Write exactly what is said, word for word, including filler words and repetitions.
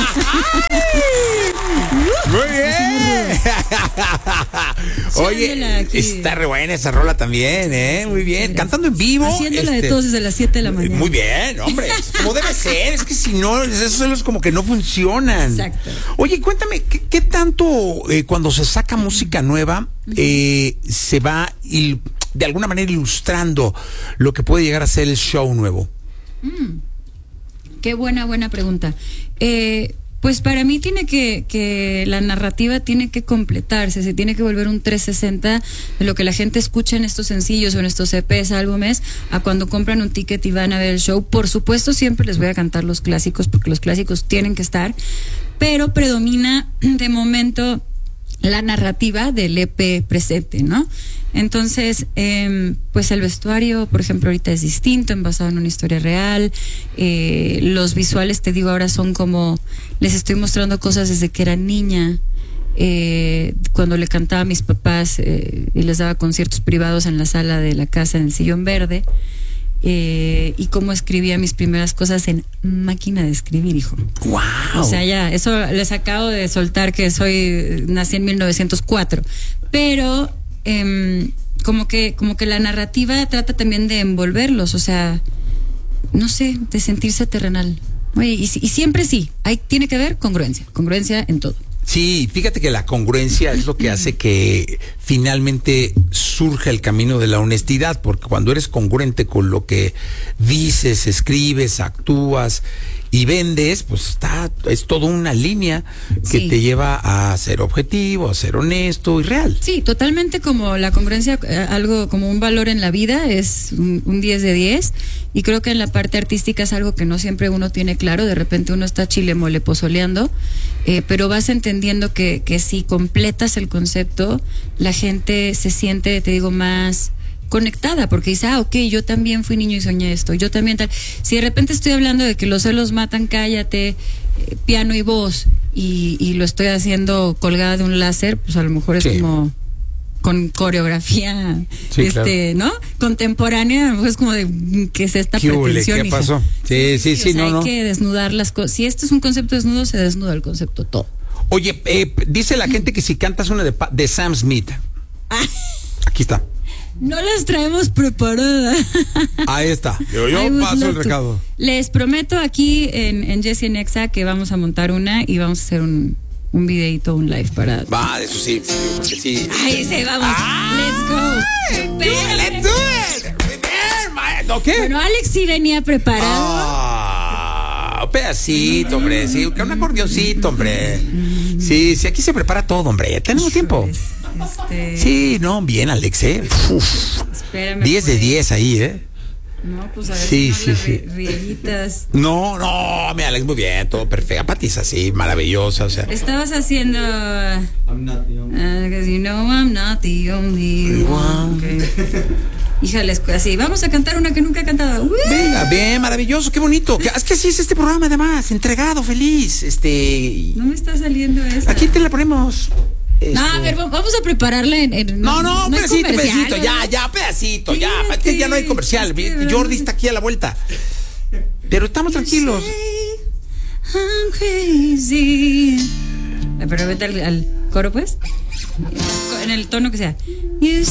Muy bien. Oye, está re buena esa rola también, ¿eh? Muy bien. Cantando en vivo. Haciéndola este, de todos desde las siete de la mañana. Muy bien, hombre. Como debe ser. Es que si no, esos es como que no funcionan. Exacto. Oye, cuéntame, ¿qué, qué tanto eh, cuando se saca música nueva eh, se va il, de alguna manera ilustrando lo que puede llegar a ser el show nuevo? Mm. Qué buena, buena pregunta. Eh... Pues para mí tiene que, que la narrativa tiene que completarse, se tiene que volver un trescientos sesenta de lo que la gente escucha en estos sencillos o en estos E Pes, álbumes, a cuando compran un ticket y van a ver el show. Por supuesto, siempre les voy a cantar los clásicos, porque los clásicos tienen que estar, pero predomina de momento la narrativa del E Pe presente, ¿no? Entonces, eh, pues el vestuario, por ejemplo, ahorita es distinto, basado en una historia real. Eh, los visuales, te digo, ahora son como, les estoy mostrando cosas desde que era niña, eh, cuando le cantaba a mis papás eh, y les daba conciertos privados en la sala de la casa en el Sillón Verde. Eh, y cómo escribía mis primeras cosas en máquina de escribir, hijo. ¡Wow! O sea, ya, eso les acabo de soltar que soy, nací en mil novecientos cuatro. Pero eh, como que, como que la narrativa trata también de envolverlos, o sea, no sé, de sentirse terrenal. Oye, y, y siempre sí, hay, tiene que haber congruencia, congruencia en todo. Sí, fíjate que la congruencia es lo que hace que finalmente surja el camino de la honestidad, porque cuando eres congruente con lo que dices, escribes, actúas y vendes, pues está, es toda una línea que sí te lleva a ser objetivo, a ser honesto y real. Sí, totalmente, como la congruencia, algo como un valor en la vida, es un, un diez de diez, y creo que en la parte artística es algo que no siempre uno tiene claro. De repente uno está chile mole pozoleando, eh, pero vas entendiendo que, que si completas el concepto, la gente se siente, te digo, más conectada, porque dice, ah, ok, yo también fui niño y soñé esto, yo también tal. Si de repente estoy hablando de que los celos matan, cállate, eh, piano y voz, y, y lo estoy haciendo colgada de un láser, pues a lo mejor es sí como con coreografía, sí, este, claro, ¿no? Contemporánea, a lo mejor es como de que es esta pretensión. ¿Qué pasó? Sí, sí, sí, sí, o sea, no, hay no. que desnudar las cosas. Si este es un concepto desnudo, se desnuda el concepto todo. Oye, eh, dice la gente que si cantas una de, de Sam Smith. Ah. Aquí está. No las traemos preparadas. Ahí está. Yo, yo paso el recado. Les prometo aquí en, en Jessy Nexa que vamos a montar una y vamos a hacer un, un videito, un live para. Va, eso sí. sí. Ay, sí, vamos. Ah, let's go. Pero, let's do it. Muy bien, maestro. ¿Qué? Bueno, Alex sí venía preparado. Ah, un pedacito, hombre. Sí, un acordeoncito, hombre. Sí, sí, aquí se prepara todo, hombre. Tenemos tiempo. Este... Sí, no, bien, Alex, ¿eh? diez de diez ahí, ¿eh? No, pues a ver sí, si no sí, sí. Riellitas. No, no, mi Alex, muy bien, todo perfecto. Pati es así, maravillosa, o sea. Estabas haciendo... I'm not the only one. Because uh, you know I'm not the only one. Okay. Híjales, así, vamos a cantar una que nunca he cantado. ¡Uh! Venga, bien, maravilloso, qué bonito. Es que así es este programa, además, entregado, feliz, este... No me está saliendo esa. Aquí te la ponemos. Este... No, a ver, vamos a prepararla en... en no, no, no pedacito, pedacito, ya, ya, pedacito, ya. Es que ya no hay comercial. Es que Jordi está aquí a la vuelta. Pero estamos tranquilos. I'm crazy. Pero vete al, al coro, pues. En el tono que sea. You